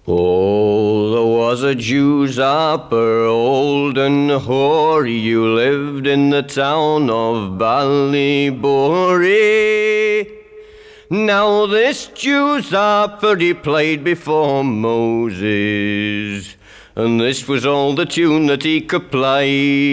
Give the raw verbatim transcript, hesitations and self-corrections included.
Oh, there was a Jew's harper, old and hoary, you lived in the town of Ballybori. Now this Jew's harper, he played before Moses, and this was all the tune that he could play.